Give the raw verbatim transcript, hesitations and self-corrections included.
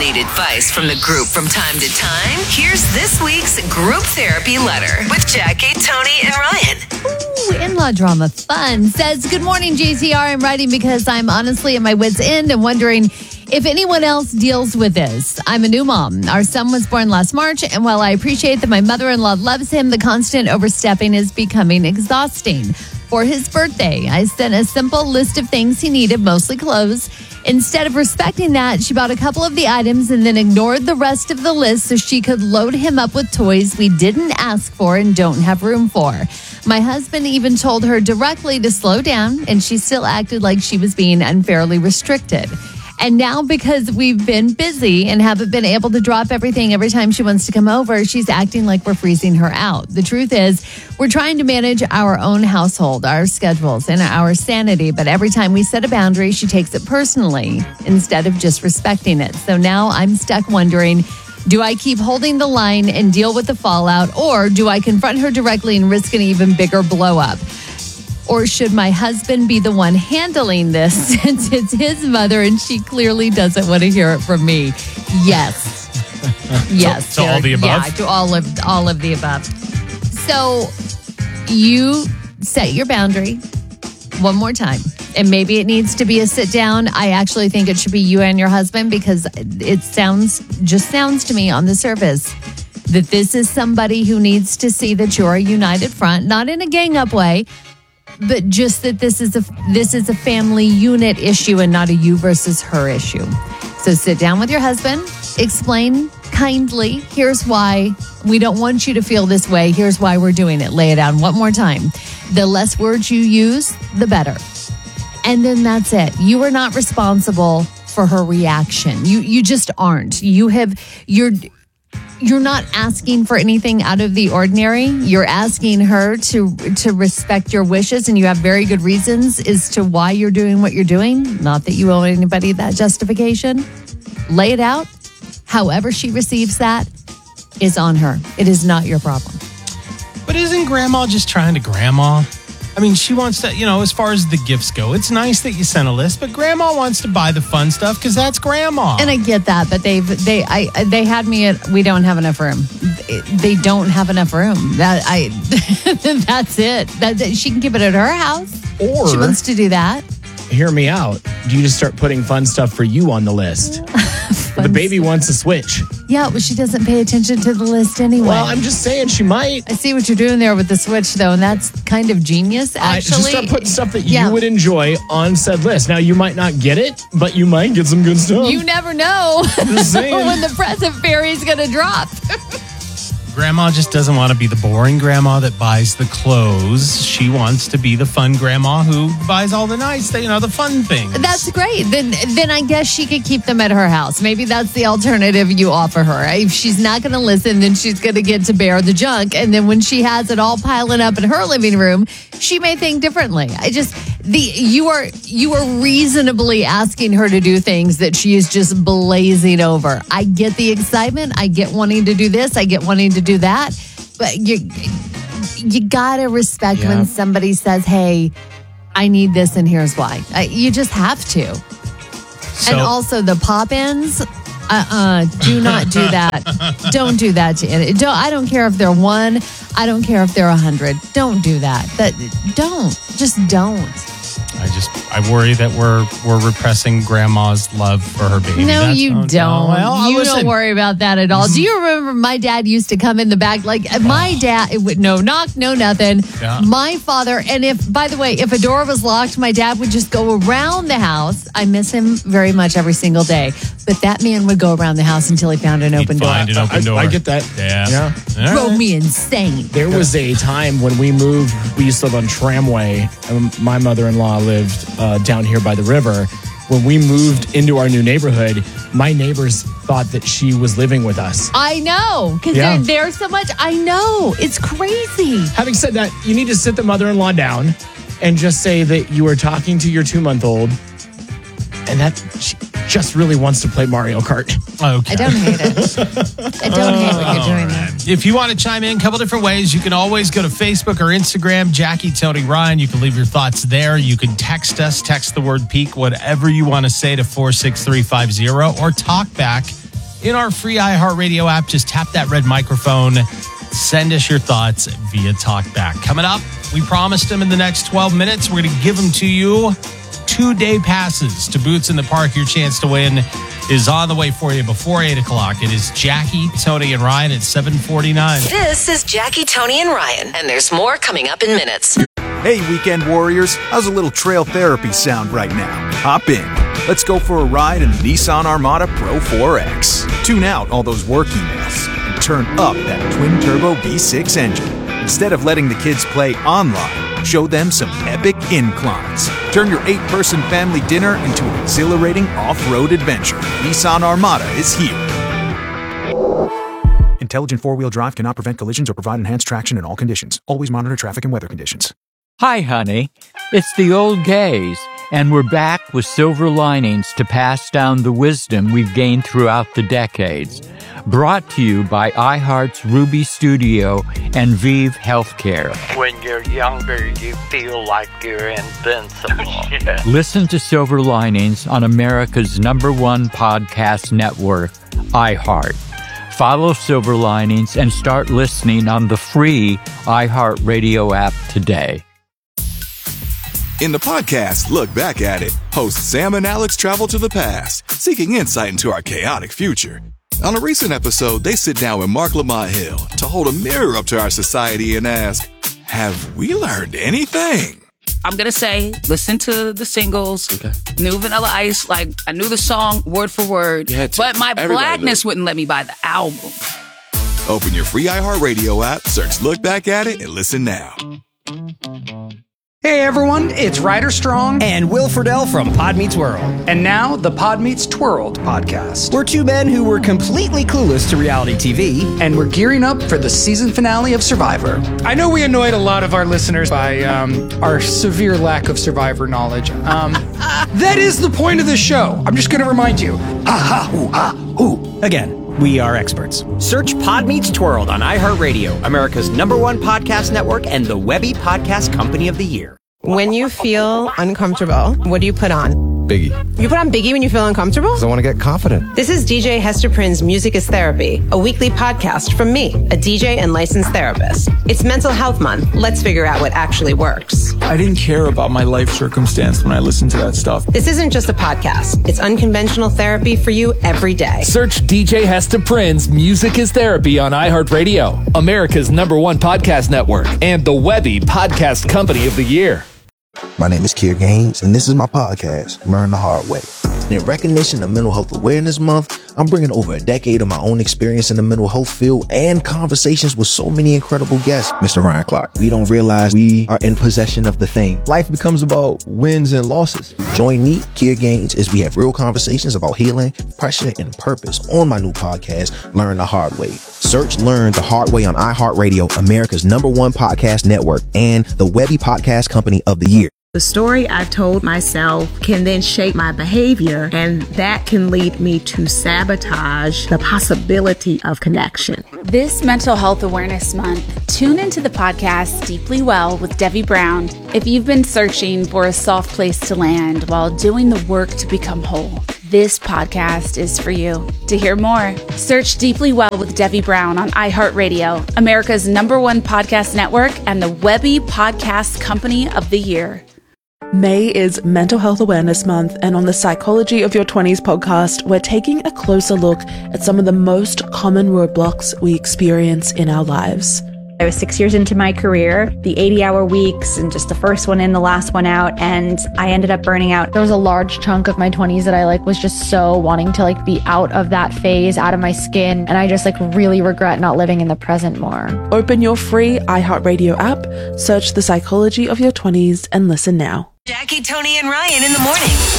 need advice from the group from time to time, here's this week's group therapy letter with Jackie, Tony, and Ryan. Ooh, in-law drama fun. Says, good morning, J C R. I'm writing because I'm honestly at my wit's end and wondering if anyone else deals with this. I'm a new mom. Our son was born last March, and while I appreciate that my mother-in-law loves him, the constant overstepping is becoming exhausting. For his birthday, I sent a simple list of things he needed, mostly clothes. Instead of respecting that, she bought a couple of the items and then ignored the rest of the list so she could load him up with toys we didn't ask for and don't have room for. My husband even told her directly to slow down, and she still acted like she was being unfairly restricted. And now, because we've been busy and haven't been able to drop everything every time she wants to come over, she's acting like we're freezing her out. The truth is, we're trying to manage our own household, our schedules, and our sanity. But every time we set a boundary, she takes it personally instead of just respecting it. So now I'm stuck wondering, do I keep holding the line and deal with the fallout, or do I confront her directly and risk an even bigger blow up? Or should my husband be the one handling this since it's his mother and she clearly doesn't want to hear it from me? Yes. Yes. to, to all the above? Yeah, to all of, all of the above. So you set your boundary one more time. And maybe it needs to be a sit down. I actually think it should be you and your husband because it sounds, just sounds to me on the surface that this is somebody who needs to see that you're a united front, not in a gang up way, but just that this is a this is a family unit issue and not a you versus her issue. So sit down with your husband, explain kindly, here's why we don't want you to feel this way. Here's why we're doing it. Lay it out one more time. The less words you use, the better. And then that's it. You are not responsible for her reaction. You you just aren't. You have you're You're not asking for anything out of the ordinary. You're asking her to to respect your wishes, and you have very good reasons as to why you're doing what you're doing. Not that you owe anybody that justification. Lay it out. However she receives that is on her. It is not your problem. But isn't Grandma just trying to Grandma? I mean, she wants to, you know, as far as the gifts go, it's nice that you sent a list, but Grandma wants to buy the fun stuff because that's Grandma. And I get that, but they've they I they had me at we don't have enough room. They don't have enough room. That I that's it. That, that she can keep it at her house. Or she wants to do that. Hear me out. Do you just start putting fun stuff for you on the list? The baby stuff. Wants to switch. Yeah, but she doesn't pay attention to the list anyway. Well, I'm just saying she might. I see what you're doing there with the switch, though, and that's kind of genius, actually. I just start putting stuff that yeah. you would enjoy on said list. Now, you might not get it, but you might get some good stuff. You never know Just saying. when the present fairy's going to drop. Grandma just doesn't want to be the boring grandma that buys the clothes. She wants to be the fun grandma who buys all the nice, you know, the fun things. That's great. Then then I guess she could keep them at her house. Maybe that's the alternative you offer her. If she's not going to listen, then she's going to get to bear the junk. And then when she has it all piling up in her living room, she may think differently. I just, the you are you are reasonably asking her to do things that she is just blazing over. I get the excitement. I get wanting to do this. I get wanting to do that, but you you gotta respect yeah. when somebody says, "Hey, I need this, and here's why." I, you just have to. So, and also the pop-ins, uh-uh, do not do that. Don't do that to it. Don't. I don't care if they're one. I don't care if they're a hundred. Don't do that. That don't. Just don't. I just, I worry that we're we're repressing Grandma's love for her baby. No, That's, you oh, don't. No. Well, you listen. don't worry about that at all. Do you remember my dad used to come in the back? Like my dad, it would no knock, no nothing. Yeah. My father, and if, by the way, if a door was locked, my dad would just go around the house. I miss him very much every single day. But that man would go around the house until he found an He'd open find door. an open door. I, I get that. Yeah. yeah. Drove me insane. There was a time when we moved, we used to live on Tramway, and my mother-in-law lived uh, down here by the river. When we moved into our new neighborhood, my neighbors thought that she was living with us. I know, because Yeah. they're there so much. I know. It's crazy. Having said that, you need to sit the mother-in-law down and just say that you are talking to your two-month-old and that she just really wants to play Mario Kart. Okay. I don't hate it. I don't hate what you're doing there. If you want to chime in a couple different ways, you can always go to Facebook or Instagram, Jackie, Tony, Ryan. You can leave your thoughts there. You can text us, text the word peak, whatever you want to say to four six three five zero, or talk back in our free iHeartRadio app. Just tap that red microphone. Send us your thoughts via TalkBack. Coming up, we promised them in the next twelve minutes, we're going to give them to you. Two-day passes to Boots in the Park. Your chance to win is on the way for you before eight o'clock. It is Jackie, Tony, and Ryan at seven forty-nine. This is Jackie, Tony, and Ryan, and there's more coming up in minutes. Hey, weekend warriors. How's a little trail therapy sound right now? Hop in. Let's go for a ride in the Nissan Armada Pro four X. Tune out all those work emails and turn up that twin-turbo V six engine. Instead of letting the kids play online, show them some epic inclines. Turn your eight-person family dinner into an exhilarating off-road adventure. Nissan Armada is here. Intelligent four-wheel drive cannot prevent collisions or provide enhanced traction in all conditions. Always monitor traffic and weather conditions. Hi, honey. It's the old gays, and we're back with silver linings to pass down the wisdom we've gained throughout the decades. Brought to you by iHeart's Ruby Studio and Vive Healthcare. When you're younger, you feel like you're invincible. Yeah. Listen to Silver Linings on America's number one podcast network, iHeart. Follow Silver Linings and start listening on the free iHeartRadio app today. In the podcast, Look Back at It, hosts Sam and Alex travel to the past, seeking insight into our chaotic future. On a recent episode, they sit down with Mark Lamont Hill to hold a mirror up to our society and ask, have we learned anything? I'm going to say, listen to the singles, okay. New Vanilla Ice, like, I knew the song word for word, but my Everybody blackness wouldn't let me buy the album. Open your free iHeartRadio app, search Look Back at It, and listen now. Hey everyone, it's Ryder Strong and Will Friedle from Pod Meets World. And now the Pod Meets Twirled podcast. We're two men who were completely clueless to reality T V. And we're gearing up for the season finale of Survivor. I know we annoyed a lot of our listeners by um, our severe lack of Survivor knowledge. Um, that is the point of the show. I'm just going to remind you. Ah, ha, ooh, ah, ooh. Again. We are experts. Search Pod Meets Twirled on iHeartRadio, America's number one podcast network and the Webby Podcast Company of the Year. When you feel uncomfortable, what do you put on? Biggie. You put on Biggie when you feel uncomfortable? Because I want to get confident. This is D J Hester Prynne's Music is Therapy, a weekly podcast from me, a D J and licensed therapist. It's Mental Health Month. Let's figure out what actually works. I didn't care about my life circumstance when I listened to that stuff. This isn't just a podcast. It's unconventional therapy for you every day. Search D J Hester Prynne's Music is Therapy on iHeartRadio, America's number one podcast network, and the Webby Podcast Company of the Year. My name is Kier Gaines, and this is my podcast, Learn the Hard Way. In recognition of Mental Health Awareness Month, I'm bringing over a decade of my own experience in the mental health field and conversations with so many incredible guests. Mister Ryan Clark, we don't realize we are in possession of the thing. Life becomes about wins and losses. Join me, Kier Gaines, as we have real conversations about healing, pressure, and purpose on my new podcast, Learn the Hard Way. Search Learn the Hard Way on iHeartRadio, America's number one podcast network, and the Webby Podcast Company of the Year. The story I told myself can then shape my behavior, and that can lead me to sabotage the possibility of connection. This Mental Health Awareness Month, tune into the podcast Deeply Well with Debbie Brown if you've been searching for a soft place to land while doing the work to become whole. This podcast is for you. To hear more, search Deeply Well with Debbie Brown on iHeartRadio, America's number one podcast network, and the Webby Podcast Company of the Year. May is Mental Health Awareness Month, and on the Psychology of Your twenties podcast, we're taking a closer look at some of the most common roadblocks we experience in our lives. I was six years into my career, the eighty-hour weeks, and just the first one in, the last one out, and I ended up burning out. There was a large chunk of my twenties that I like was just so wanting to like be out of that phase, out of my skin, and I just like really regret not living in the present more. Open your free iHeartRadio app, search The Psychology of Your twenties, and listen now. Jackie, Tony, and Ryan in the morning.